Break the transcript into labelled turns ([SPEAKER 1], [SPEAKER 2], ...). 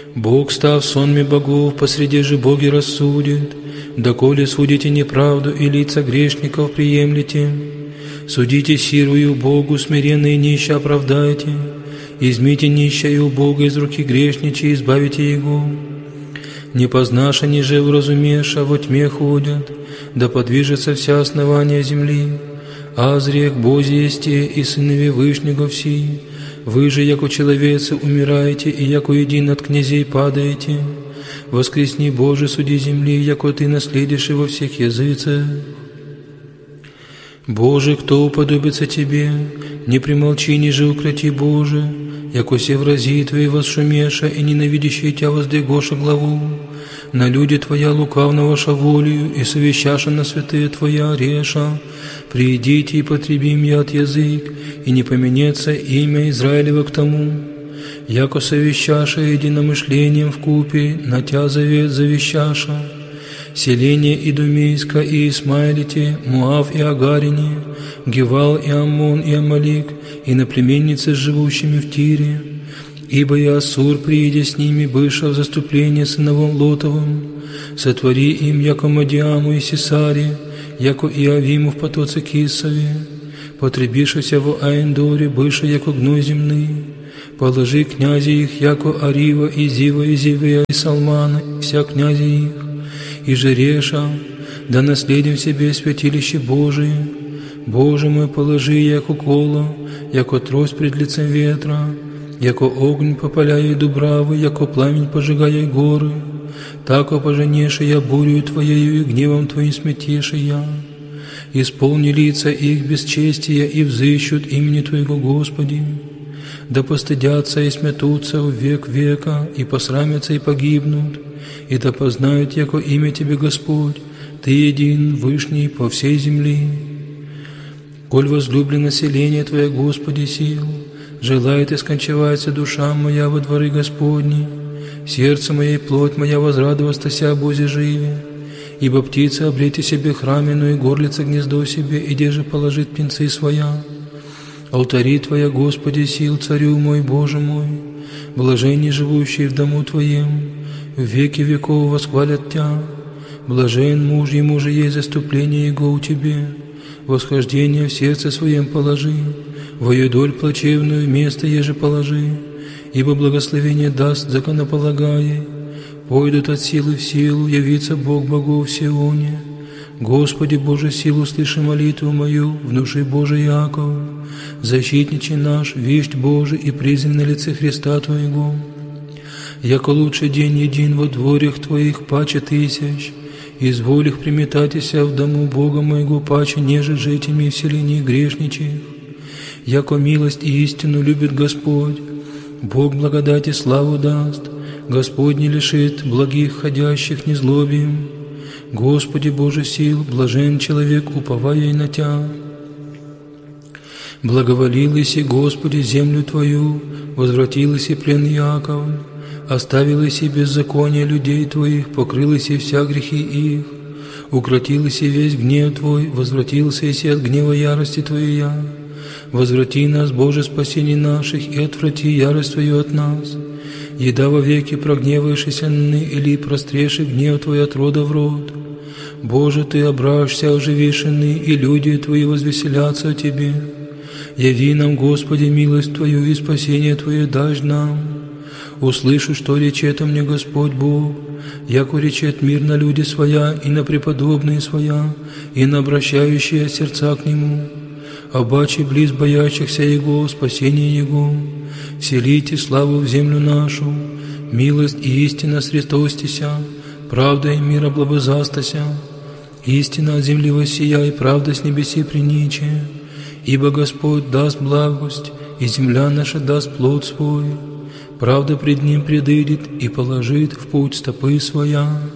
[SPEAKER 1] Бог, став сонми богов, посреди же боги рассудит, доколе судите неправду и лица грешников приемлете. Судите сирую Богу, смиренные нищие оправдайте, измите нищую Бога из руки грешничей, избавите его. Не познаша, ни же уразумеша, во тьме ходят, да подвижется вся основания земли. Азрек Бози есте и сынове Вышнего все, вы же, яко человецы, умираете, и яко един от князей падаете. Воскресни, Боже, суди земли, яко Ты наследишь во всех языцах. Боже, кто уподобится Тебе, не примолчи, ни же укроти, Боже, яко се врази Твои возшумеша и ненавидящие Тя воздвигоша главу. На люди Твоя лукавного шаволию и совещаша на святые Твоя реша. Приидите и потребим я от язык, и не поменется имя Израилева к тому, яко совещаша единомышлением вкупе, на Тя завет завещаша. Селение Идумейска и Исмаилите, Муав и Агарине, Гевал и Аммон и Амалик, и наплеменницы с живущими в Тире. Ибо и Ассур, приидя с ними, быша в заступление сыновом Лотовым, сотвори им, яко Мадиаму и Сесаре, яко и Авиму в потоце Кисове, потребишися в Аэндоре, быша, яко гной земный, положи князи их, яко Арива и Зива и Зивея и Салмана, и вся князи их, и Жереша, да наследим себе святилище Божие. Боже мой, положи, яко коло, яко трость пред лицем ветра, яко огонь попаляя дубравы, яко пламень пожигая горы, тако поженеши я бурю Твоею и гневом Твоим сметеши я. Исполни лица их бесчестия и взыщут имени Твоего, Господи. Да постыдятся и сметутся в век века, и посрамятся и погибнут, и да познают, яко имя Тебе, Господь, Ты един, Вышний по всей земли. Коль возлюблено селение Твое, Господи, сил, желает и скончевается душа моя во дворы Господни, сердце мое и плоть моя возрадовастася о Бозе живе, ибо птица облейте себе храмену и горлица гнездо себе, и где же положит птенцы своя. Алтари Твоя, Господи, сил, Царю мой, Боже мой, блаженни живущие в дому Твоем, в веки веков восхвалят Тя. Блажен муж, ему же есть заступление Его у Тебе, восхождение в сердце своем положи, вою доль плачевную место еже положи, ибо благословение даст законополагае, пойдут от силы в силу, явится Бог богов в Сионе. Господи Боже, силу слыши молитву мою, внуши Божий Иаков, защитничий наш, вещь Божий и призван на лице Христа Твоего. Яко лучший день един во дворях Твоих паче тысяч, изволь их приметатися в дому Бога моего паче, неже житями в селении грешничих. Яко милость и истину любит Господь, Бог благодать и славу даст, Господь не лишит благих ходящих незлобием. Господи Боже сил, блажен человек, уповая на Тя. Благоволилась и Господи землю Твою, возвратилась и плен Иаков, оставилась и беззаконие людей Твоих, покрылась и вся грехи их, укротилась и весь гнев Твой, возвратился и от гнева ярости Твоя. Возврати нас, Боже, спасение наших, и отврати ярость Твою от нас. Еда во веки прогневаешься ны, или простреши гнев Твой от рода в род. Боже, Ты обращься оживишены, и люди Твои возвеселятся о Тебе. Яви нам, Господи, милость Твою и спасение Твое дашь нам. Услышу, что речет мне Господь Бог, яко речет мир на люди своя, и на преподобные своя, и на обращающие сердца к Нему. Обаче близ боящихся Его, спасение Его, вселите славу в землю нашу, милость и истина срестостися, правда и мир облобызастася, истина от земли воссия, и правда с небеси приниче, ибо Господь даст благость, и земля наша даст плод свой, правда пред Ним предыдет и положит в путь стопы своя.